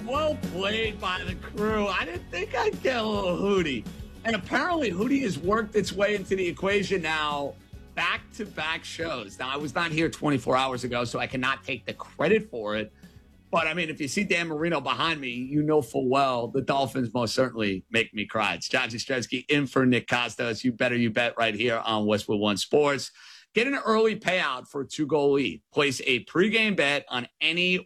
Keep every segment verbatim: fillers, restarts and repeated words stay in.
Well played by the crew. I didn't think I'd get a little Hootie. And apparently Hootie has worked its way into the equation now, back-to-back shows. Now, I was not here twenty-four hours ago, so I cannot take the credit for it. But, I mean, if you see Dan Marino behind me, you know full well the Dolphins most certainly make me cry. It's John Jastremski in for Nick Kostos. You better you bet right here on Westwood One Sports. Get an early payout for a two-goal lead. Place a pregame bet on any.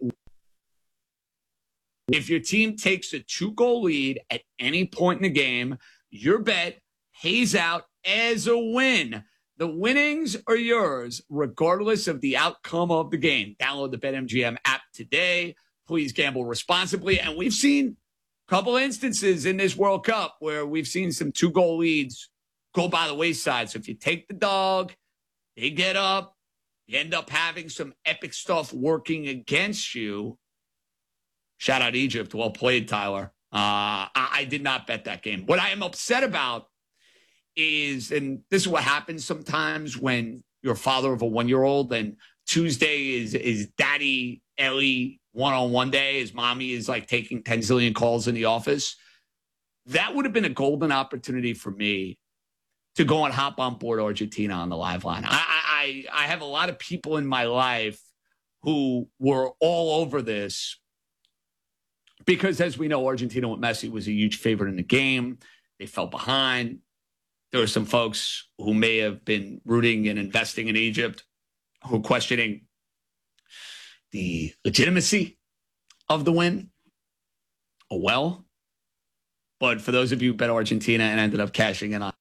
If your team takes a two-goal lead at any point in the game, your bet pays out as a win. The winnings are yours, regardless of the outcome of the game. Download the BetMGM app today. Please gamble responsibly. And we've seen a couple instances in this World Cup where we've seen some two-goal leads go by the wayside. So if you take the dog, they get up, you end up having some epic stuff working against you. Shout out Egypt. Well played, Tyler. Uh, I, I did not bet that game. What I am upset about is, and this is what happens sometimes when you're a father of a one-year-old and Tuesday is is daddy Ellie one-on-one day. His mommy is like taking ten zillion calls in the office. That would have been a golden opportunity for me to go and hop on board Argentina on the live line. I, I, I have a lot of people in my life who were all over this because, as we know, Argentina with Messi was a huge favorite in the game. They fell behind. There were some folks who may have been rooting and investing in Egypt who are questioning the legitimacy of the win. Oh, well. But for those of you who bet Argentina and ended up cashing in on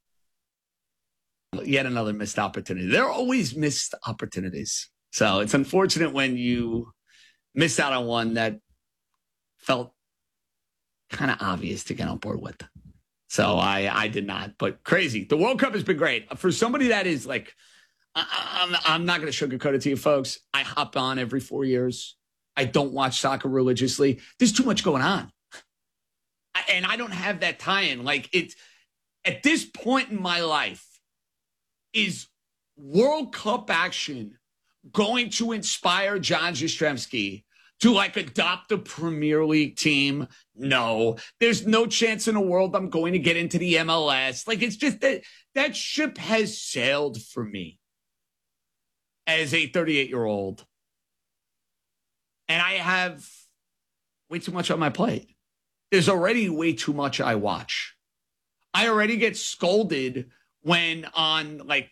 yet another missed opportunity. There are always missed opportunities. So it's unfortunate when you miss out on one that felt kind of obvious to get on board with. So I, I did not, but crazy. The World Cup has been great. For somebody that is like, I, I'm, I'm not going to sugarcoat it to you folks. I hop on every four years. I don't watch soccer religiously. There's too much going on. I, and I don't have that tie-in. Like it's at this point in my life, is World Cup action going to inspire John Jastremski to like adopt a Premier League team? No, there's no chance in the world I'm going to get into the M L S. Like it's just that that ship has sailed for me as a thirty-eight-year-old. And I have way too much on my plate. There's already way too much I watch. I already get scolded when on like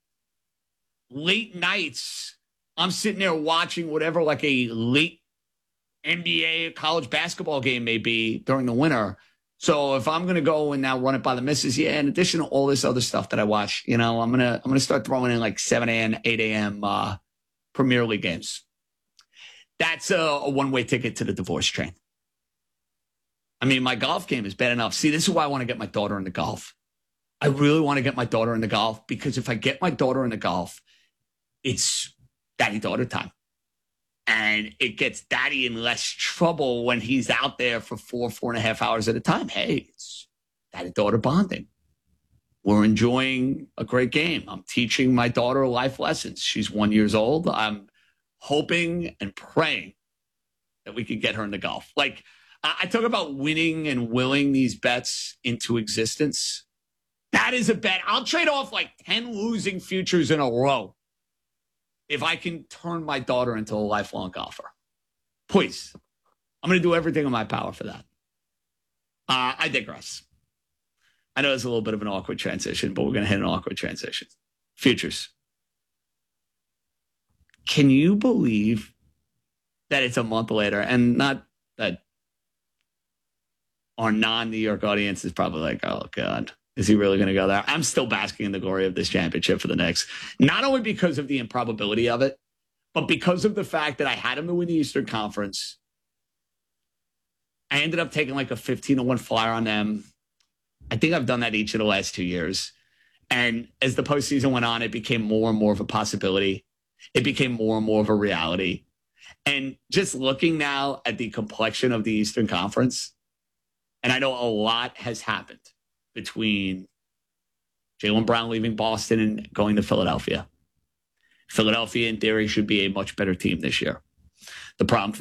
late nights, I'm sitting there watching whatever like a late N B A college basketball game may be during the winter. So if I'm going to go and now run it by the missus, yeah, in addition to all this other stuff that I watch, you know, I'm going to, I'm going to start throwing in like seven a.m., eight a.m. Uh, Premier League games. That's a, a one-way ticket to the divorce train. I mean, my golf game is bad enough. See, this is why I want to get my daughter into golf. I really want to get my daughter into golf because if I get my daughter into golf, it's daddy-daughter time. And it gets daddy in less trouble when he's out there for four, four and a half hours at a time. Hey, it's daddy-daughter bonding. We're enjoying a great game. I'm teaching my daughter life lessons. She's one years old. I'm hoping and praying that we can get her into golf. Like, I talk about winning and willing these bets into existence. That is a bet. I'll trade off like ten losing futures in a row if I can turn my daughter into a lifelong golfer. Please. I'm going to do everything in my power for that. Uh, I digress. I know it's a little bit of an awkward transition, but we're going to hit an awkward transition. Futures. Can you believe that it's a month later? And not that our non-New York audience is probably like, oh, God. Is he really going to go there? I'm still basking in the glory of this championship for the Knicks. Not only because of the improbability of it, but because of the fact that I had him to win the Eastern Conference. I ended up taking like a fifteen to one flyer on them. I think I've done that each of the last two years. And as the postseason went on, it became more and more of a possibility. It became more and more of a reality. And just looking now at the complexion of the Eastern Conference, and I know a lot has happened between Jaylen Brown leaving Boston and going to Philadelphia. Philadelphia, in theory, should be a much better team this year. The problem for